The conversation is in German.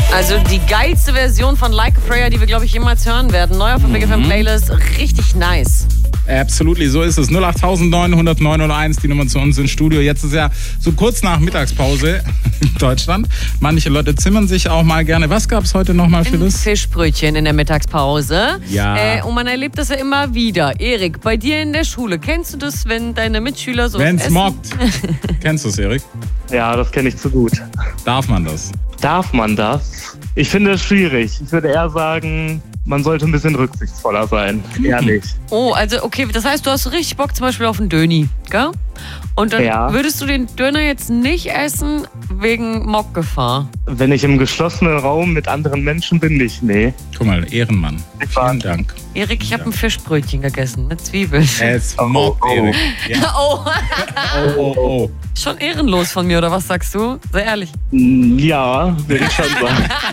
Also die geilste Version von Like a Prayer, die wir, glaube ich, jemals hören werden. Neuer von Big FM Playlist, richtig nice. Absolutely, so ist es. 08900 901, die Nummer zu uns ins Studio. Jetzt ist ja so kurz nach Mittagspause in Deutschland. Manche Leute zimmern sich auch mal gerne. Was gab es heute nochmal, Phyllis? Fischbrötchen in der Mittagspause. Ja. Und man erlebt das ja immer wieder. Erik, bei dir in der Schule, kennst du das, wenn deine Mitschüler so Wenn's essen? mockt. Kennst du es, Erik? Ja, das kenne ich zu gut. Darf man das? Darf man das? Ich finde es schwierig. Ich würde eher sagen, man sollte ein bisschen rücksichtsvoller sein. Ehrlich. Oh, also okay, das heißt, du hast so richtig Bock zum Beispiel auf einen Döni, gell? Und dann würdest du den Döner jetzt nicht essen wegen Mockgefahr? Wenn ich im geschlossenen Raum mit anderen Menschen bin, nicht, nee. Guck mal, Ehrenmann. Vielen Dank. Erik, ich habe ein Fischbrötchen gegessen mit Zwiebeln. Es mockt, Erik. Ja. Oh, Oh. schon ehrenlos von mir, oder was sagst du? Sehr ehrlich. Ja, würde ich schon sagen.